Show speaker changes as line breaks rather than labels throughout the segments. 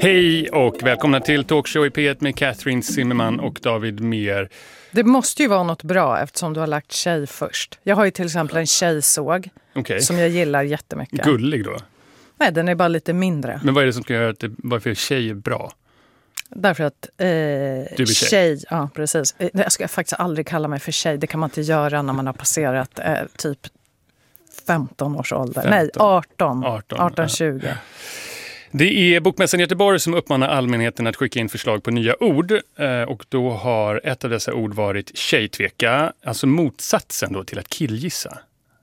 Hej och välkomna till Talkshow i P1 med Catherine Zimmerman och David Mer.
Det måste ju vara något bra eftersom du har lagt tjej först. Jag har ju till exempel en tjejsåg som jag gillar jättemycket.
Gullig då?
Nej, den är bara lite mindre.
Men vad är det som ska göra att varför tjej är bra?
Därför att
du är
tjej, ja precis. Jag ska faktiskt aldrig kalla mig för tjej. Det kan man inte göra när man har passerat typ 15 års ålder. 15. Nej, 18, 20.
Det är Bokmässan i Göteborg som uppmanar allmänheten att skicka in förslag på nya ord. Och då har ett av dessa ord varit tjejtveka. Alltså motsatsen då till att killgissa.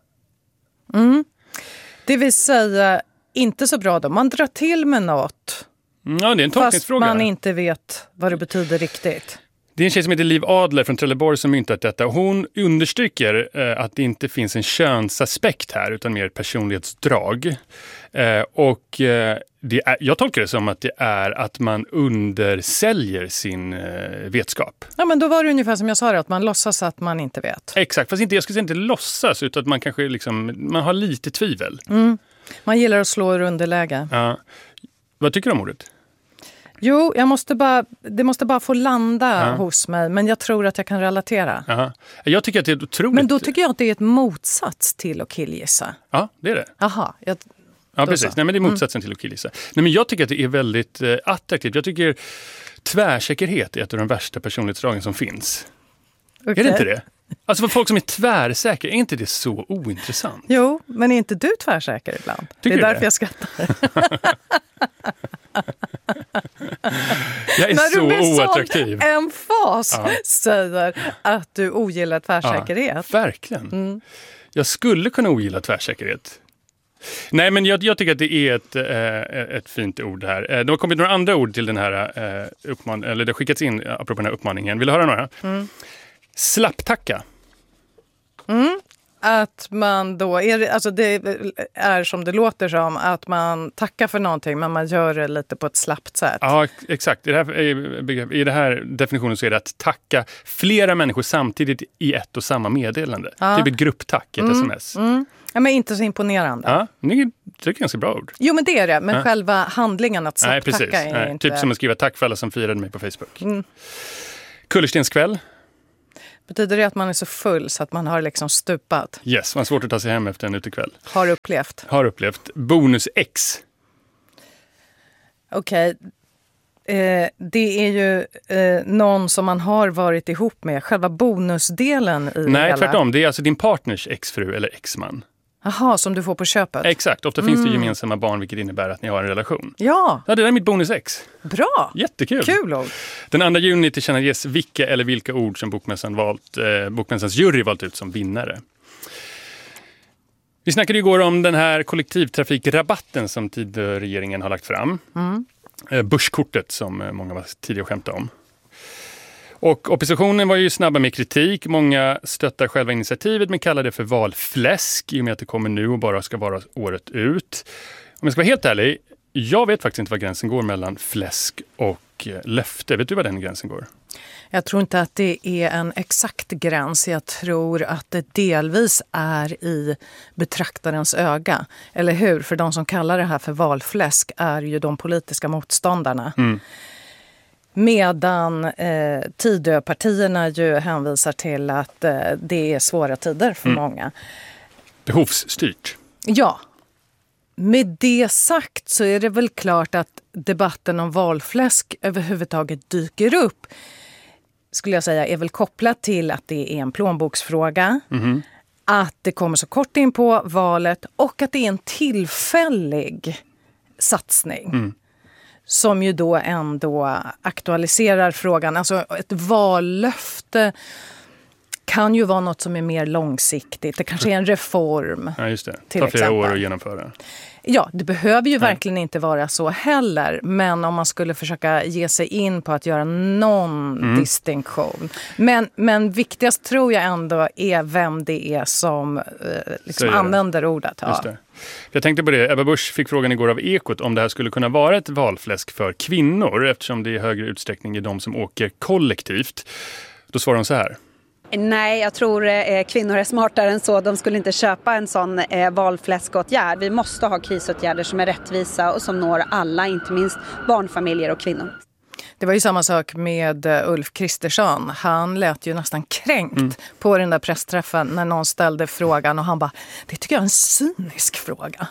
Det vill säga inte så bra då. Man drar till med något.
Ja, det är en tolkningsfråga.
Fast man inte vet vad det betyder riktigt.
Det är en tjej som heter Liv Adler från Trelleborg som myntat detta. Hon understryker att det inte finns en könsaspekt här utan mer personlighetsdrag. Jag tolkar det som att det är att man undersäljer sin vetskap.
Ja, men då var det ungefär som jag sa det, att man låtsas att man inte vet.
Exakt, fast jag skulle säga inte låtsas utan att man kanske man har lite tvivel.
Man gillar att slå ur underläge.
Ja. Vad tycker du om ordet?
Jo, det måste bara få landa hos mig. Men jag tror att jag kan relatera.
Aha. Jag tycker att det är otroligt...
Men då tycker jag att det är ett motsats till att killgissa.
Ja, det är det.
Jaha.
Ja, precis. Nej, men det är motsatsen till att killgissa. Nej, men jag tycker att det är väldigt attraktivt. Jag tycker tvärsäkerhet är ett av de värsta personlighetsdragen som finns. Okay. Är det inte det? Alltså för folk som är tvärsäkra, är inte det så ointressant?
Jo, men är inte du tvärsäker ibland?
Tycker
det är därför jag skrattar.
Jag är
när
så
du med
oattraktiv.
En fas säger att du ogillar tvärsäkerhet.
Ja, verkligen. Jag skulle kunna ogilla tvärsäkerhet. Nej, men jag tycker att det är ett fint ord här. Det har kommit några andra ord till den här eller det har skickats in apropå den här uppmaningen. Vill du höra några? Slapptacka.
Att man då, det är som det låter som att man tackar för någonting men man gör det lite på ett slappt sätt.
Ja, exakt. I det här definitionen så är det att tacka flera människor samtidigt i ett och samma meddelande. Typ ett grupptack, ett sms.
Ja, men inte så imponerande.
Ja, det är ett ganska bra ord.
Jo, men det är det. Men själva handlingen att slappt tacka är inte...
Typ som att skriva tack för alla som firade mig på Facebook. Kullerstenskväll.
Betyder det att man är så full så att man har liksom stupat?
Yes, man har svårt att ta sig hem efter en utekväll.
Har upplevt.
Bonus-ex.
Okej. Det är ju någon som man har varit ihop med. Själva bonusdelen i
Nej, tvärtom. Det är alltså din partners exfru eller exman.
Jaha, som du får på köpet.
Exakt, ofta finns det gemensamma barn vilket innebär att ni har en relation.
Ja,
det där är mitt bonusex.
Bra!
Jättekul.
Kul ord.
Den 2 juni tillkännages vilka eller vilka ord som Bokmässans jury valt ut som vinnare. Vi snackade igår om den här kollektivtrafikrabatten som regeringen har lagt fram. Börskortet som många var tidigare skämtade om. Och oppositionen var ju snabba med kritik. Många stöttar själva initiativet men kallar det för valfläsk i och med att det kommer nu och bara ska vara året ut. Om jag ska vara helt ärlig, jag vet faktiskt inte var gränsen går mellan fläsk och löfte. Vet du var den gränsen går?
Jag tror inte att det är en exakt gräns. Jag tror att det delvis är i betraktarens öga. Eller hur? För de som kallar det här för valfläsk är ju de politiska motståndarna. Medan Tidöpartierna ju hänvisar till att det är svåra tider för många.
Behovsstyrt.
Ja. Med det sagt så är det väl klart att debatten om valfläsk överhuvudtaget dyker upp. Skulle jag säga är väl kopplat till att det är en plånboksfråga. Att det kommer så kort in på valet och att det är en tillfällig satsning. Som ju då ändå aktualiserar frågan. Alltså ett vallöfte kan ju vara något som är mer långsiktigt. Det kanske är en reform.
Ja, just det. Det tar flera år att genomföra.
Ja, det behöver ju verkligen inte vara så heller. Men om man skulle försöka ge sig in på att göra någon distinktion. Men viktigast tror jag ändå är vem det är som använder ordet. Ja.
Just det. Jag tänkte på det, Ebba Busch fick frågan igår av Ekot om det här skulle kunna vara ett valfläsk för kvinnor eftersom det i högre utsträckning är de som åker kollektivt. Då svarar hon så här.
Nej, jag tror kvinnor är smartare än så. De skulle inte köpa en sån valfläskåtgärd. Vi måste ha krisåtgärder som är rättvisa och som når alla, inte minst barnfamiljer och kvinnor.
Det var ju samma sak med Ulf Kristersson. Han lät ju nästan kränkt på den där pressträffen när någon ställde frågan och han bara, det tycker jag är en cynisk fråga.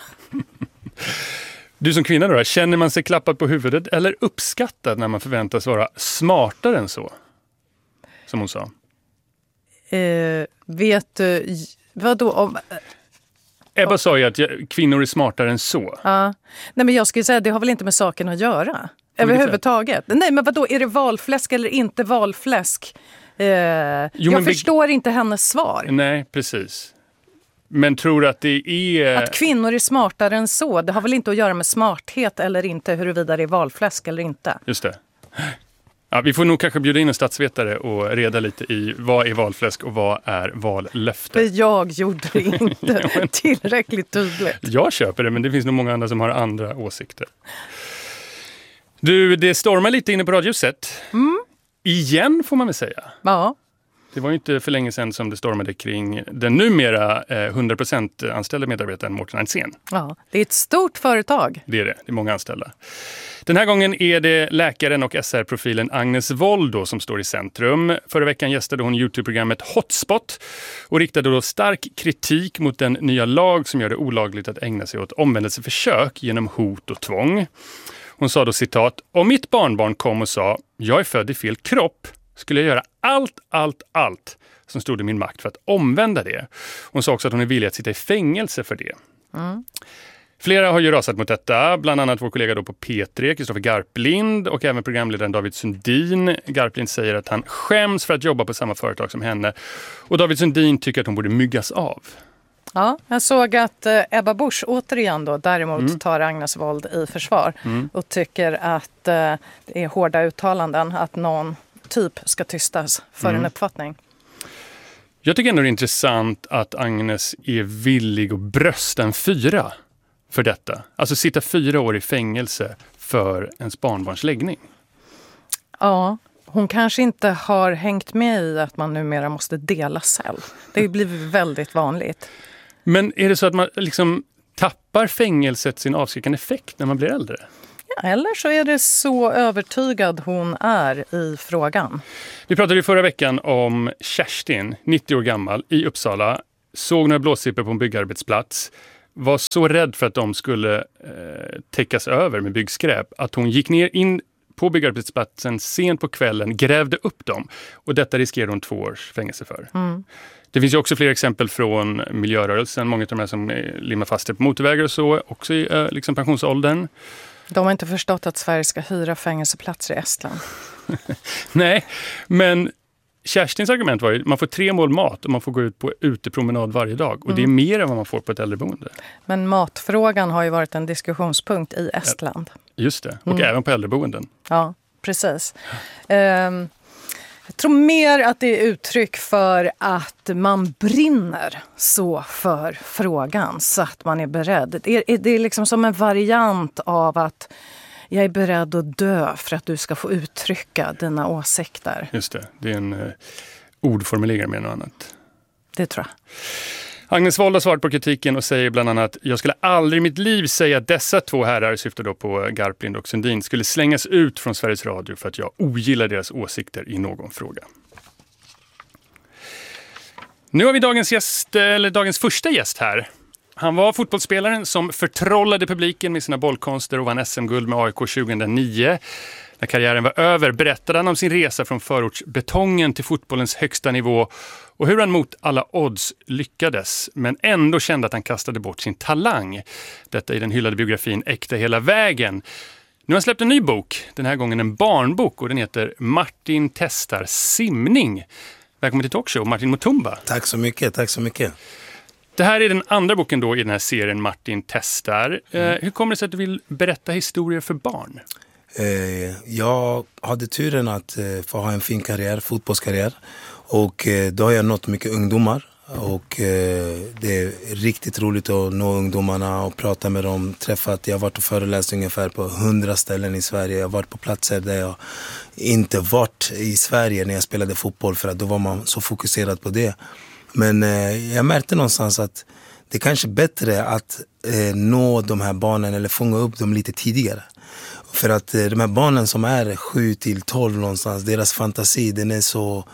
Du som kvinna då, känner man sig klappad på huvudet eller uppskattad när man förväntas vara smartare än så? Som hon sa.
Vet du, vadå om...
Ebba sa ju att kvinnor är smartare än så.
Ja. Nej, men jag skulle säga det har väl inte med saken att göra. Överhuvudtaget. Nej, men vadå, är det valfläsk eller inte valfläsk? Jag förstår inte hennes svar.
Nej, precis. Men tror att det är...
Att kvinnor är smartare än så, det har väl inte att göra med smarthet eller inte, huruvida det är valfläsk eller inte.
Just det. Ja, vi får nog kanske bjuda in en statsvetare och reda lite i vad är valfläsk och vad är vallöfte.
Jag gjorde det inte tillräckligt tydligt.
Jag köper det, men det finns nog många andra som har andra åsikter. Du, det stormar lite inne på Radiohuset. Igen får man väl säga.
Ja.
Det var ju inte för länge sedan som det stormade kring den numera 100% anställda medarbetaren Mårten Alsén.
Ja, det är ett stort företag.
Det är många anställda. Den här gången är det läkaren och SR-profilen Agnes Wold då som står i centrum. Förra veckan gästade hon YouTube-programmet Hotspot och riktade då stark kritik mot den nya lag som gör det olagligt att ägna sig åt omvändelseförsök genom hot och tvång. Hon sa då citat, om mitt barnbarn kom och sa, jag är född i fel kropp, skulle jag göra allt som stod i min makt för att omvända det. Hon sa också att hon är villig att sitta i fängelse för det. Flera har ju rasat mot detta, bland annat vår kollega då på P3, Kristoffer Garplind och även programledaren David Sundin. Garplind säger att han skäms för att jobba på samma företag som henne och David Sundin tycker att hon borde myggas av.
Ja, jag såg att Ebba Busch återigen då däremot tar Agnes Wold i försvar och tycker att det är hårda uttalanden att någon typ ska tystas för en uppfattning.
Jag tycker ändå det är intressant att Agnes är villig att brösta en 4 för detta. Alltså sitta 4 år i fängelse för ens barnbarns läggning.
Ja, hon kanske inte har hängt med i att man numera måste dela cell. Det har blivit väldigt vanligt.
Men är det så att man liksom tappar fängelset sin avskräckande effekt när man blir äldre?
Ja, eller så är det så övertygad hon är i frågan.
Vi pratade ju förra veckan om Kerstin, 90 år gammal, i Uppsala. Såg några blåsippor på en byggarbetsplats. Var så rädd för att de skulle täckas över med byggskräp att hon gick ner in på byggarbetsplatsen sent på kvällen, grävde upp dem. Och detta riskerar hon 2 års fängelse för. Det finns ju också fler exempel från miljörörelsen. Många av de här som limmar fast på motorvägar och så, också i liksom pensionsåldern.
De har inte förstått att Sverige ska hyra fängelseplatser i Estland.
Nej, men Kerstins argument var ju att man får 3 mål mat och man får gå ut på utepromenad varje dag. Och det är mer än vad man får på ett äldreboende.
Men matfrågan har ju varit en diskussionspunkt i Estland.
Just det, och även på äldreboenden.
Ja, precis. Jag tror mer att det är uttryck för att man brinner så för frågan så att man är beredd. Det är liksom som en variant av att jag är beredd att dö för att du ska få uttrycka dina åsikter.
Just det, det är en ordformulering med något annat.
Det tror jag.
Agnes Wold har svarat på kritiken och säger bland annat jag skulle aldrig i mitt liv säga att dessa 2 herrar, syftar då på Garplind och Sundin, skulle slängas ut från Sveriges Radio för att jag ogillar deras åsikter i någon fråga. Nu har vi dagens första gäst här. Han var fotbollsspelaren som förtrollade publiken med sina bollkonster och vann SM-guld med AIK 2009. När karriären var över berättade han om sin resa från förortsbetongen till fotbollens högsta nivå och hur han mot alla odds lyckades men ändå kände att han kastade bort sin talang. Detta i den hyllade biografin Äkta hela vägen. Nu har han släppt en ny bok, den här gången en barnbok och den heter Martin testar simning. Välkommen till Talkshow, Martin Mutumba.
Tack så mycket, tack så mycket.
Det här är den andra boken då i den här serien Martin testar. Hur kommer det sig att du vill berätta historier för barn?
Jag hade turen att få ha en fin karriär, fotbollskarriär. Och då har jag nått mycket ungdomar. Och det är riktigt roligt att nå ungdomarna och prata med dem. Jag har varit och föreläst ungefär på 100 ställen i Sverige. Jag har varit på platser där jag inte varit i Sverige när jag spelade fotboll, för att då var man så fokuserad på det. Men jag märkte någonstans att det är kanske bättre att nå de här barnen eller fånga upp dem lite tidigare. För att de här barnen som är 7-12 någonstans, deras fantasi den är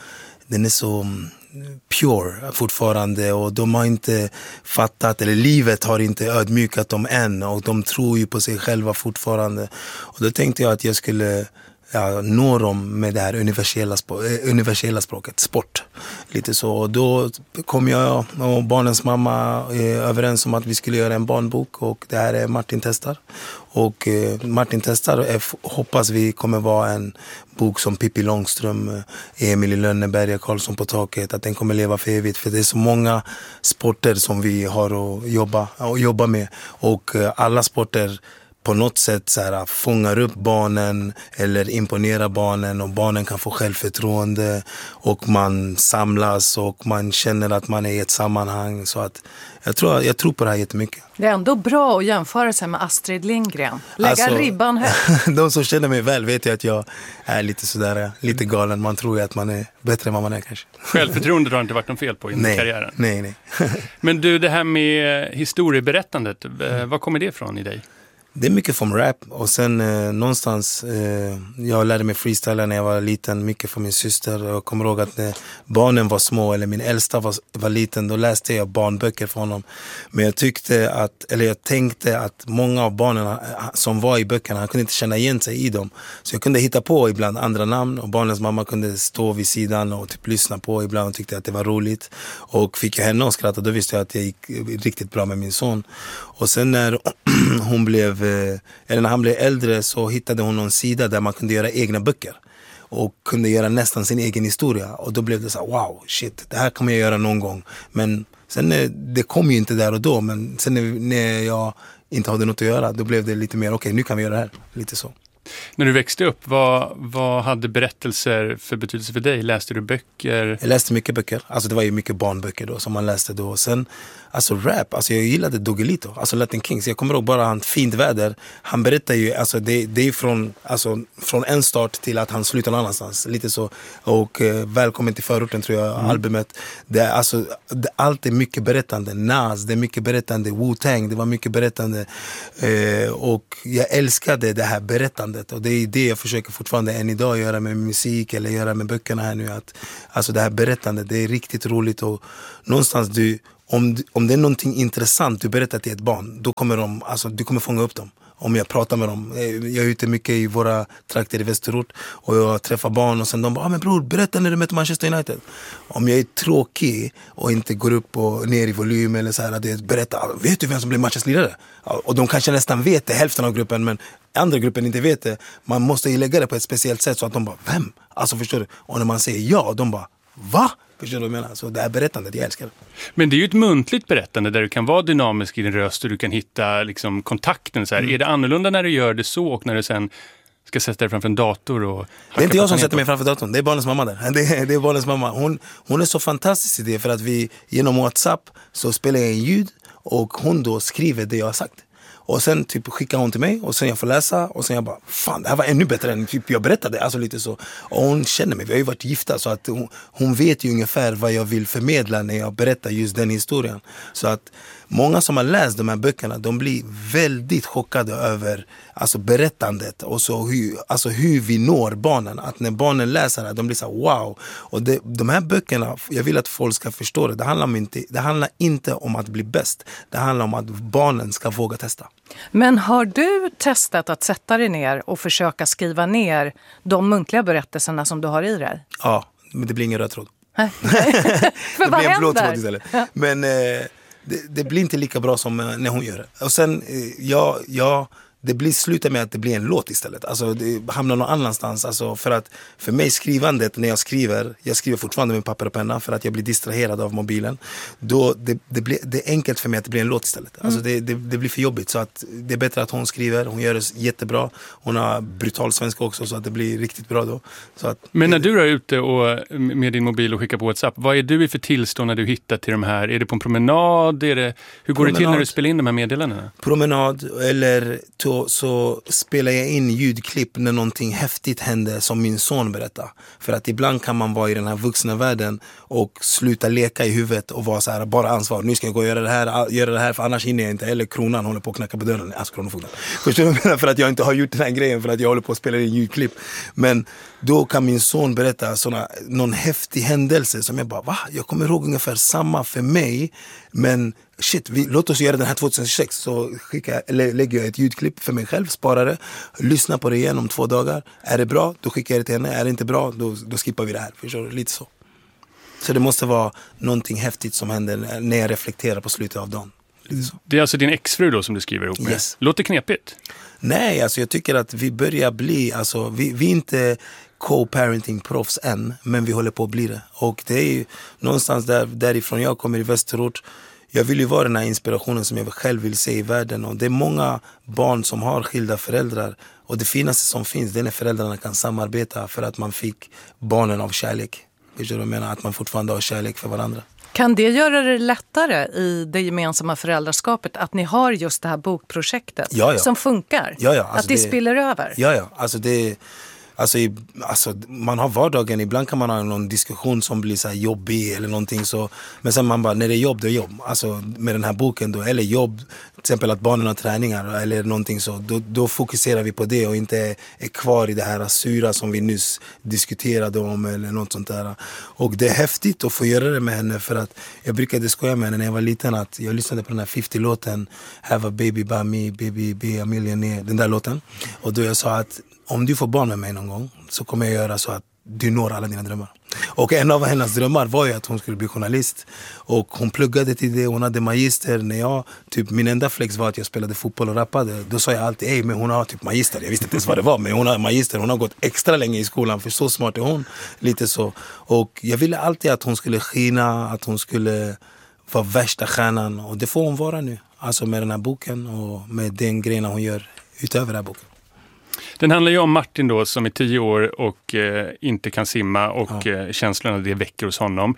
så pure fortfarande, och de har inte fattat, eller livet har inte ödmjukat dem än, och de tror ju på sig själva fortfarande. Och då tänkte jag att jag skulle nå dem med det här universella språket, sport. Lite så. Och då kom jag och barnens mamma överens om att vi skulle göra en barnbok, och det här är Martin testar. Och Martin testar hoppas vi kommer vara en bok som Pippi Långström, Emil i Lönneberga, Karlsson på taket, att den kommer leva för evigt. För det är så många sporter som vi har att jobba med, och alla sporter på något sätt så här, fångar upp barnen eller imponerar barnen, och barnen kan få självförtroende, och man samlas och man känner att man är i ett sammanhang. Så att jag tror på det här jättemycket.
Det är ändå bra att jämföra sig med Astrid Lindgren. Lägga ribban högt.
De som känner mig väl vet ju att jag är lite galen. Man tror ju att man är bättre än vad man är kanske.
Självförtroende har inte varit någon fel på i karriären.
Nej.
Men du, det här med historieberättandet, vad kommer det ifrån i dig?
Det är mycket från rap, och sen någonstans, jag lärde mig freestyla när jag var liten, mycket från min syster. Jag kommer ihåg att när barnen var små, eller min äldsta var liten, då läste jag barnböcker från honom. Men jag tänkte att många av barnen som var i böckerna, han kunde inte känna igen sig i dem. Så jag kunde hitta på ibland andra namn, och barnens mamma kunde stå vid sidan och typ lyssna på ibland och tyckte att det var roligt. Och fick jag henne att skratta, då visste jag att jag gick riktigt bra med min son. Och sen när han blev äldre, så hittade hon någon sida där man kunde göra egna böcker och kunde göra nästan sin egen historia. Och då blev det så här, wow, shit, det här kommer jag göra någon gång. Men sen, det kom ju inte där och då, men sen när jag inte hade något att göra, då blev det lite mer, okej, nu kan vi göra det här, lite så.
När du växte upp, vad hade berättelser för betydelse för dig? Läste du böcker?
Jag läste mycket böcker. Alltså det var ju mycket barnböcker då som man läste då. Sen, alltså rap, alltså jag gillade Doggelito, alltså Latin Kings. Jag kommer ihåg bara han Fint väder. Han berättar ju, alltså det är från en start till att han slutar någon annanstans. Lite så. Och Välkommen till förorten tror jag, albumet. Allt är mycket berättande. Nas, det är mycket berättande. Wu-Tang, det var mycket berättande. Och jag älskade det här berättandet. Och det är det jag försöker fortfarande än idag göra med musik eller göra med böckerna här nu. Alltså det här berättandet, det är riktigt roligt. Och någonstans om det är någonting intressant du berättar till ett barn, då kommer du kommer fånga upp dem. Om jag pratar med dem. Jag är ute mycket i våra trakter i Västerort, och jag träffar barn, och sen de bara, men bror, berätta när du möter Manchester United. Om jag är tråkig och inte går upp och ner i volym eller så här, berätta, vet du vem som blev matchens ledare? Och de kanske nästan vet det, hälften av gruppen, men andra gruppen inte vet det. Man måste ju lägga det på ett speciellt sätt så att de bara, vem? Alltså förstår du? Och när man säger ja, de bara, va? Förstår du vad jag menar? Så det här berättandet, jag älskar det.
Men det är ju ett muntligt berättande där du kan vara dynamisk i din röst och du kan hitta liksom kontakten. Så här. Är det annorlunda när du gör det så, och när du sen ska sätta dig framför en dator? Och
det är inte jag som sätter mig framför datorn, det är barnens mamma där. Det är barnens mamma. Hon är så fantastisk i det, för att vi genom WhatsApp så spelar jag en ljud, och hon då skriver det jag har sagt. Och sen typ skickar hon till mig, och sen jag får läsa, och sen jag bara, fan, det här var ännu bättre än typ jag berättade, alltså lite så. Och hon känner mig, vi har ju varit gifta, så att hon vet ju ungefär vad jag vill förmedla när jag berättar just den historien. Så att många som har läst de här böckerna, de blir väldigt chockade över alltså berättandet, och så hur vi når barnen. Att när barnen läser det, de blir så här, wow. Och de här böckerna, jag vill att folk ska förstå det. Det handlar inte om att bli bäst. Det handlar om att barnen ska våga testa.
Men har du testat att sätta dig ner och försöka skriva ner de muntliga berättelserna som du har i dig?
Ja, men det blir ingen röd tråd.
För vad
blir en blå
händer?
tråd istället. Men det blir inte lika bra som när hon gör det. Och sen, det slutar med att det blir en låt istället. Alltså det hamnar någon annanstans. Alltså för mig skrivandet, när jag skriver fortfarande med papper och penna för att jag blir distraherad av mobilen. Då det är enkelt för mig att det blir en låt istället. Alltså det blir för jobbigt, så att det är bättre att hon skriver. Hon gör det jättebra. Hon har brutal svenska också, så att det blir riktigt bra då. Så att,
men när du är ute och med din mobil och skickar på WhatsApp, vad är du i för tillstånd när du hittar till de här? Är det på en promenad? Hur går det till när du spelar in de här meddelandena?
Promenad, eller så spelar jag in ljudklipp när någonting häftigt händer som min son berättar. För att ibland kan man vara i den här vuxna världen och sluta leka i huvudet och vara så här, bara ansvar. Nu ska jag gå och göra det här för annars hinner jag inte. Eller kronan håller på att knacka på dörren. Alltså kronofogden. Förstår du? För att jag inte har gjort den här grejen, för att jag håller på att spela in ljudklipp. Men då kan min son berätta någon häftig händelse som jag bara, va? Jag kommer ihåg ungefär samma för mig, men shit, låt oss göra den här 2006. Så lägger jag ett ljudklipp för mig själv, sparar det, lyssnar på det igen om 2 dagar. Är det bra, då skickar jag det till henne. Är det inte bra, då skippar vi det här. Förstår du? Lite så. Så det måste vara någonting häftigt som händer när jag reflekterar på slutet av dagen.
Det är alltså din exfru då som du skriver ihop med?
Yes.
Låter knepigt?
Nej, alltså jag tycker att vi börjar bli, alltså vi är inte co-parenting-proffs än, men vi håller på att bli det. Och det är ju någonstans därifrån jag kommer i Västerort. Jag vill ju vara den här inspirationen som jag själv vill se i världen. Och det är många barn som har skilda föräldrar. Och det finaste som finns, det är när föräldrarna kan samarbeta för att man fick barnen av kärlek. Vet du vad jag menar? Att man fortfarande har kärlek för varandra.
Kan det göra det lättare i det gemensamma föräldraskapet att ni har just det här bokprojektet som funkar?
Ja, alltså
att det spiller över?
Ja, alltså man har vardagen, ibland kan man ha någon diskussion som blir så här jobbig eller någonting så, men sen man bara, när det är jobb, det är jobb. Alltså med den här boken då, eller jobb, till exempel att barnen har träningar eller någonting så, då fokuserar vi på det och inte är kvar i det här sura som vi nyss diskuterade om eller något sånt där. Och det är häftigt att få göra det med henne, för att jag brukade skoja med henne när jag var liten att jag lyssnade på den här 50-låten Have a baby by me, baby be a millionaire, den där låten. Och då jag sa att om du får barn med mig någon gång så kommer jag göra så att du når alla dina drömmar. Och en av hennes drömmar var ju att hon skulle bli journalist. Och hon pluggade till det, hon hade magister. När min enda flex var att jag spelade fotboll och rappade. Då sa jag alltid, men hon har typ magister. Jag visste inte ens vad det var, men hon har magister. Hon har gått extra länge i skolan, för så smart är hon. Lite så. Och jag ville alltid att hon skulle skina, att hon skulle vara värsta stjärnan. Och det får hon vara nu. Alltså med den här boken och med den grejen hon gör utöver den här boken.
Den handlar ju om Martin då som är 10 år och inte kan simma och känslorna det väcker hos honom.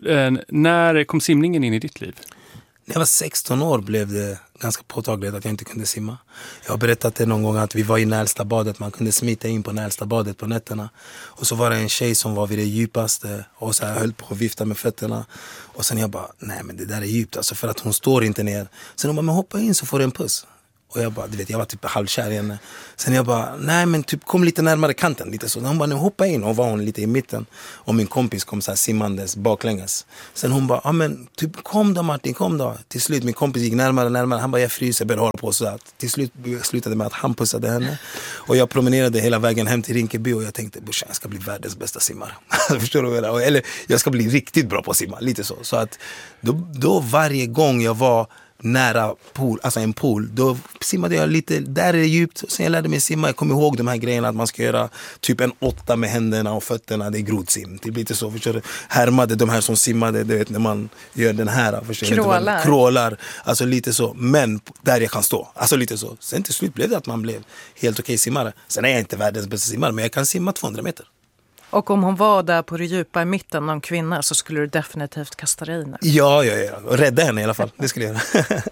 När kom simningen in i ditt liv?
När jag var 16 år blev det ganska påtagligt att jag inte kunde simma. Jag har berättat det någon gång att vi var i Nälsta badet. Man kunde smita in på Nälsta badet på nätterna. Och så var det en tjej som var vid det djupaste och så här höll på att vifta med fötterna. Och sen jag bara, nej men det där är djupt. Alltså för att hon står inte ner. Sen hon bara, men hoppa in så får du en puss. Och jag bara, jag var typ halvkär i henne. Sen jag bara, nej men typ kom lite närmare kanten. Lite så. Hon bara, nu hoppa in. Och var hon lite i mitten. Och min kompis kom så här simmandes baklänges. Sen hon bara, ja men typ kom då Martin, kom då. Till slut min kompis gick närmare. Han bara, jag fryser, började hålla på så här. Till slut slutade med att han pussade henne. Och jag promenerade hela vägen hem till Rinkeby. Och jag tänkte, brorsan, jag ska bli världens bästa simmare. Förstår du vad jag menar? Eller jag ska bli riktigt bra på att simma. Lite så. Så att då varje gång jag var nära pool, alltså en pool, då simmade jag lite, där är det djupt. Sen jag lärde mig simma, jag kommer ihåg de här grejerna att man ska göra typ en 8 med händerna och fötterna, det är grodsim. Det blir lite så, förstår du? Härmade de här som simmade, du vet när man gör den här, förstår du? Krålar, alltså lite så, men där jag kan stå, alltså lite så. Sen till slut blev det att man blev helt okej simmare. Sen är jag inte världens bästa simmare, men jag kan simma 200 meter.
Och om hon var där på det djupa i mitten, någon kvinna, så skulle du definitivt kasta dig in.
Ja. Och rädda henne i alla fall. Det skulle jag göra.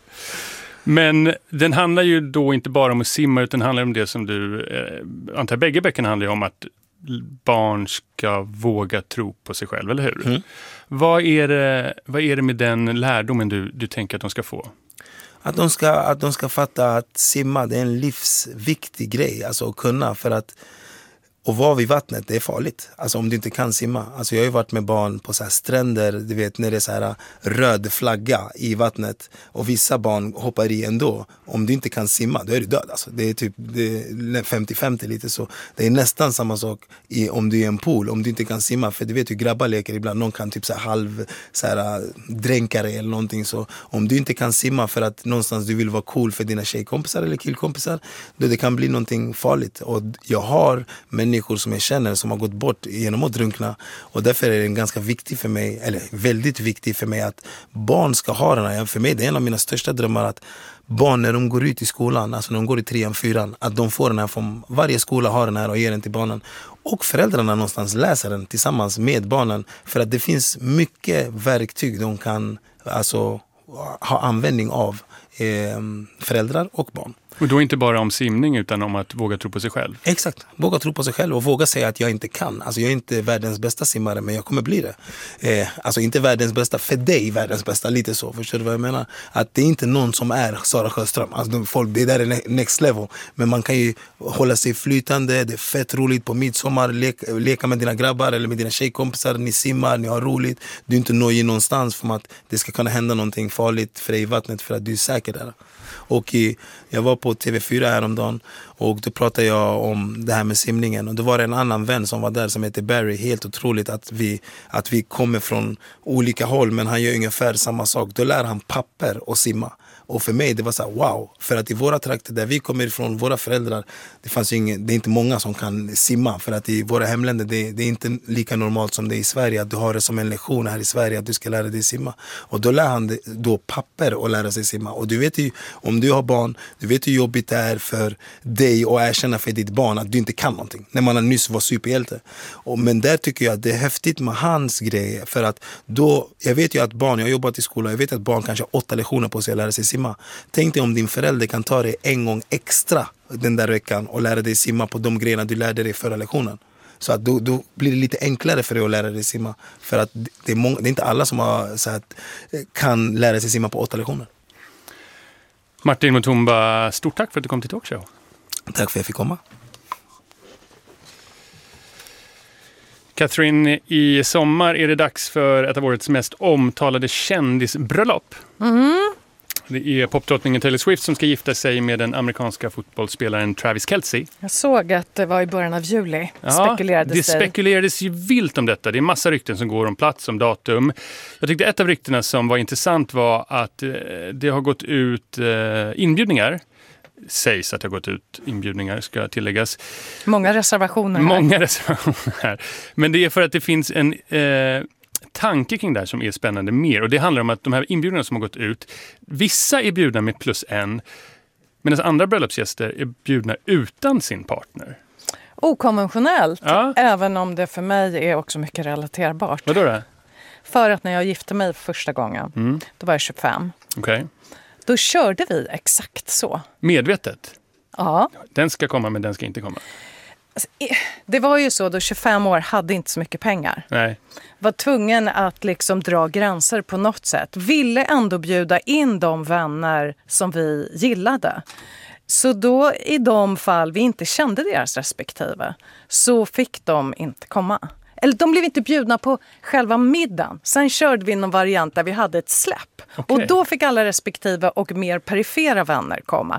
Men den handlar ju då inte bara om att simma, utan den handlar om det som du antar bägge böckerna handlar ju om att barn ska våga tro på sig själv, eller hur? Mm. Vad är det med den lärdomen du tänker att de ska få?
Att de ska fatta att simma, det är en livsviktig grej, alltså att kunna, för att Och vara vid vattnet, det är farligt. Alltså om du inte kan simma. Alltså jag har ju varit med barn på så här stränder, du vet när det är så här röd flagga i vattnet. Och vissa barn hoppar i ändå. Om du inte kan simma, då är du död. Alltså det är typ 50-50 lite så. Det är nästan samma sak om du är i en pool. Om du inte kan simma, för du vet hur grabbar leker ibland. Någon kan typ så här dränka dig eller någonting. Så om du inte kan simma för att någonstans du vill vara cool för dina tjejkompisar eller killkompisar, då det kan bli någonting farligt. Och jag har människor som jag känner som har gått bort genom att drunkna, och därför är det ganska viktigt för mig, eller väldigt viktigt för mig, att barn ska ha den här. För mig det är en av mina största drömmar att barn när de går ut i skolan, alltså när de går i 3:an, 4:an, att de får den här från varje skola, har den här och ger den till barnen, och föräldrarna någonstans läser den tillsammans med barnen, för att det finns mycket verktyg de kan alltså ha användning av, föräldrar och barn.
Och då inte bara om simning utan om att våga tro på sig själv.
Exakt, våga tro på sig själv och våga säga att jag inte kan. Alltså jag är inte världens bästa simmare, men jag kommer bli det. Alltså inte världens bästa, för dig världens bästa, lite så. Förstår du vad jag menar? Att det är inte någon som är Sara Sjöström. Alltså folk, det där är next level. Men man kan ju hålla sig flytande, det är fett roligt på midsommar, leka med dina grabbar eller med dina tjejkompisar, ni simmar, ni har roligt. Du är inte nöjd någonstans för att det ska kunna hända någonting farligt för dig i vattnet för att du är säker där. Och jag var på TV4 häromdagen och då pratade jag om det här med simningen, och då var det en annan vän som var där som heter Barry. Helt otroligt att vi kommer från olika håll, men han gör ungefär samma sak. Då lär han papper att simma. Och för mig det var så här, wow, för att i våra trakter där vi kommer ifrån, våra föräldrar, det är inte många som kan simma, för att i våra hemländer det är inte lika normalt som det är i Sverige, att du har det som en lektion här i Sverige att du ska lära dig simma. Och då lär han då papper att lära sig simma. Och du vet ju, om du har barn, du vet hur jobbigt det är för dig att erkänna för ditt barn att du inte kan någonting, när man nyss var superhjälte. Men där tycker jag att det är häftigt med hans grejer, för att då, jag vet ju att barn, jag har jobbat i skolan, jag vet att barn kanske har 8 lektioner på sig att lära sig simma. Tänk dig om din förälder kan ta dig en gång extra den där veckan och lära dig simma på de grejerna du lärde dig förra lektionen. Så att då blir det lite enklare för dig att lära dig simma. För att det är inte alla som har, så att, kan lära sig simma på 8 lektioner.
Martin Mutumba, stort tack för att du kom till Talkshow.
Tack för att jag fick komma.
Catherine, i sommar är det dags för ett av årets mest omtalade kändisbröllop. Det är popdrottningen Taylor Swift som ska gifta sig med den amerikanska fotbollsspelaren Travis Kelce.
Jag såg att det var i början av juli.
Det spekulerades ju vilt om detta. Det är massa rykten som går om plats, om datum. Jag tyckte ett av ryktena som var intressant var att det har gått ut inbjudningar. Sägs att det har gått ut inbjudningar, ska tilläggas.
Många reservationer här. Men det är för att det finns en tanke kring det här som är spännande mer. Och det handlar om att de här inbjudningarna som har gått ut, vissa är bjudna med +1, medan andra bröllopsgäster är bjudna utan sin partner. Okonventionellt, även om det för mig är också mycket relaterbart.
Vadå då?
För att när jag gifte mig första gången, då var jag 25.
Okej.
Då körde vi exakt så.
Medvetet?
Ja.
Den ska komma, men den ska inte komma.
Alltså, det var ju så, då 25 år hade inte så mycket pengar.
Nej.
Var tvungen att liksom dra gränser på något sätt. Ville ändå bjuda in de vänner som vi gillade. Så då i de fall vi inte kände deras respektive så fick de inte komma. Eller de blev inte bjudna på själva middagen. Sen körde vi någon variant där vi hade ett släpp.
Okay.
Och då fick alla respektive och mer perifera vänner komma.